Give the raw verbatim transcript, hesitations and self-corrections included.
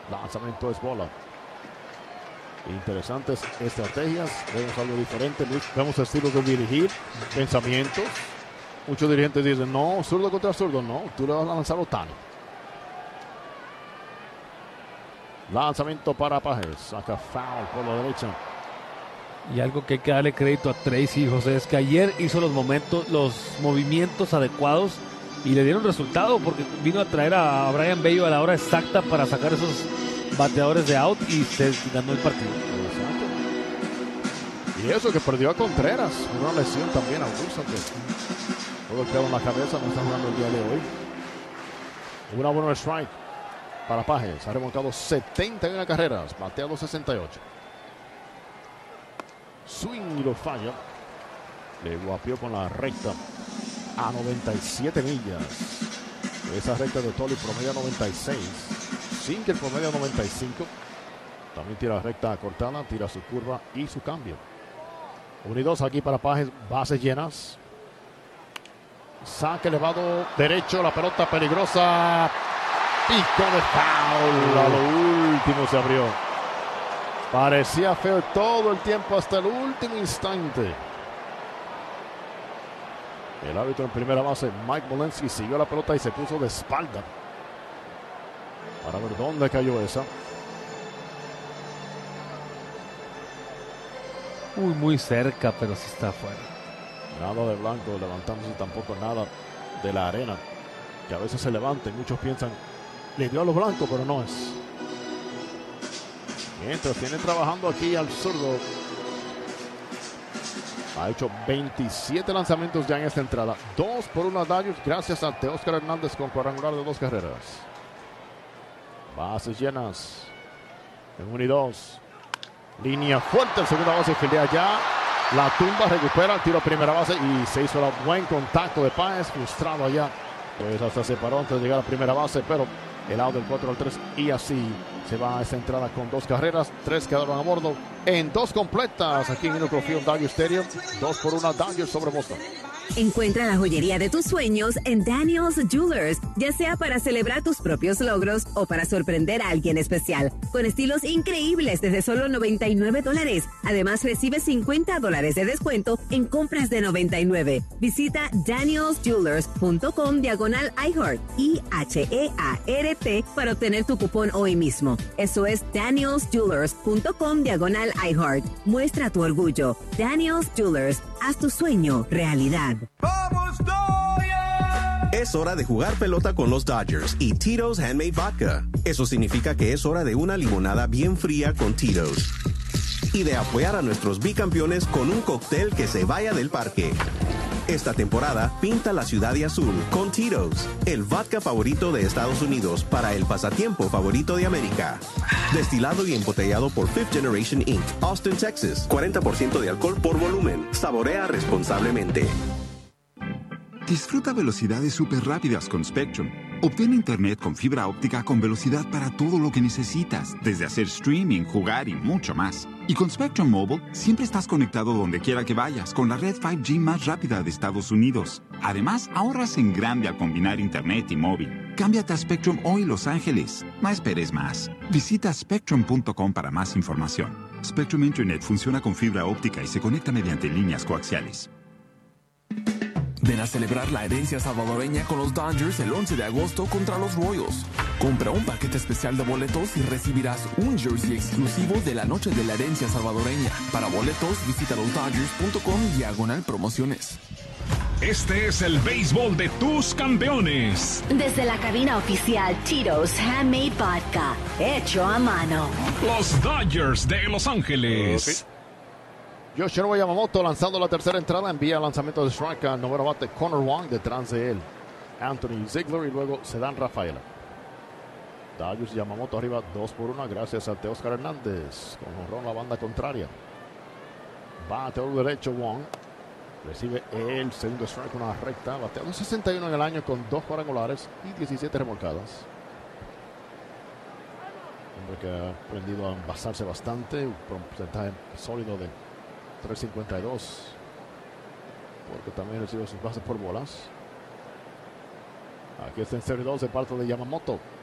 Lanzamiento es bola. Interesantes estrategias. Vemos algo diferente. Vemos estilos de dirigir, pensamientos. Muchos dirigentes dicen, no, zurdo contra zurdo. No, tú le vas a lanzar Ohtani. Lanzamiento para Pages. Saca foul por la derecha. Y algo que hay que darle crédito a Tracy, José, es que ayer hizo los momentos, los movimientos adecuados y le dieron resultado, porque vino a traer a Brian Bello a la hora exacta para sacar esos bateadores de out y se ganó el partido. Exacto. Y eso que perdió a Contreras, una lesión también a Wilson, que todo quedó en la cabeza, no está jugando el día de hoy. Una buena strike para Pages. Ha remontado setenta y una carreras, bateado sesenta y ocho. Swing y lo falla. Le guapió con la recta a noventa y siete millas. Esa recta de Tolly promedio noventa y seis. Sinker promedio noventa y cinco. También tira recta cortada, tira su curva y su cambio. uno y dos aquí para Pages, bases llenas. Saque elevado derecho, la pelota peligrosa. Pico de foul. A lo último se abrió. Parecía feo todo el tiempo hasta el último instante. El árbitro en primera base, Mike Mullensky, siguió la pelota y se puso de espalda para ver dónde cayó esa. Uy, muy cerca, pero sí está afuera. Nada de blanco levantándose, tampoco nada de la arena, que a veces se levanta y muchos piensan, le dio a los blancos, pero no es. Mientras tiene trabajando aquí al zurdo. Ha hecho veintisiete lanzamientos ya en esta entrada. Dos por una Dodgers gracias a Teóscar Hernández con cuadrangular de dos carreras. Bases llenas. En uno y dos. Línea fuerte en segunda base. Fildea ya. La tumba, recupera el tiro a primera base y se hizo el buen contacto de Páez. Frustrado allá. Pues hasta se paró antes de llegar a primera base, pero el out del cuatro al tres y así se va a esta entrada con dos carreras, tres quedaron a bordo en dos completas aquí en Minute Field Dodger Stadium, dos por una Dodgers sobre Boston. Encuentra la joyería de tus sueños en Daniel's Jewelers, ya sea para celebrar tus propios logros o para sorprender a alguien especial, con estilos increíbles desde solo noventa y nueve dólares. Además, recibe cincuenta dólares de descuento en compras de noventa y nueve. Visita daniels jewelers punto com diagonal iHeart, I H E A R T, para obtener tu cupón hoy mismo. Eso es daniels jewelers punto com diagonal iHeart. Muestra tu orgullo. Daniel's Jewelers, haz tu sueño realidad. ¡Vamos, Dodgers! Es hora de jugar pelota con los Dodgers y Tito's Handmade Vodka. Eso significa que es hora de una limonada bien fría con Tito's. Y de apoyar a nuestros bicampeones con un cóctel que se vaya del parque. Esta temporada, pinta la ciudad de azul con Tito's, el vodka favorito de Estados Unidos para el pasatiempo favorito de América. Destilado y embotellado por Fifth Generation incorporated, Austin, Texas. cuarenta por ciento de alcohol por volumen. Saborea responsablemente. Disfruta velocidades súper rápidas con Spectrum. Obtén internet con fibra óptica con velocidad para todo lo que necesitas, desde hacer streaming, jugar y mucho más. Y con Spectrum Mobile, siempre estás conectado donde quiera que vayas, con la red cinco G más rápida de Estados Unidos. Además, ahorras en grande al combinar internet y móvil. Cámbiate a Spectrum hoy, Los Ángeles. No esperes más. Visita spectrum punto com para más información. Spectrum Internet funciona con fibra óptica y se conecta mediante líneas coaxiales. Ven a celebrar la herencia salvadoreña con los Dodgers el once de agosto contra los Royals. Compra un paquete especial de boletos y recibirás un jersey exclusivo de la noche de la herencia salvadoreña. Para boletos, visita los dodgers punto com diagonal promociones. Este es el béisbol de tus campeones. Desde la cabina oficial Tito's Handmade Vodka, hecho a mano. Los Dodgers de Los Ángeles. Okay. Yoshiro Yamamoto lanzando la tercera entrada, envía lanzamiento de strike al noveno bate Connor Wong, detrás de él Anthony Ziegler y luego Cedán Rafaela. Dodgers Yamamoto arriba dos por uno gracias a Teóscar Hernández con honrón la banda contraria. Bateador derecho Wong recibe el segundo strike, una recta, bateado sesenta y uno en el año con dos cuadrangulares y diecisiete remolcadas. Hombre que ha aprendido a envasarse bastante, un porcentaje sólido de tres cincuenta y dos, porque también recibe sus bases por bolas. Aquí está en cero y dos de parte de Yamamoto.